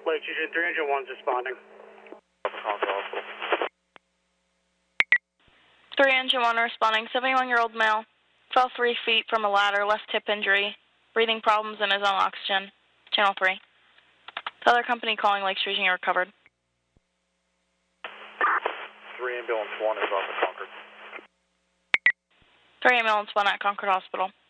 Lake Region 3 Engine 1's responding. Concord Hospital. 3 Engine 1 responding. 71-year-old male. Fell 3 feet from a ladder, left hip injury. Breathing problems and is on oxygen. Channel 3. The other company calling Lakes Region recovered. 3 Ambulance 1 is off the Concord. 3 Ambulance 1 at Concord Hospital.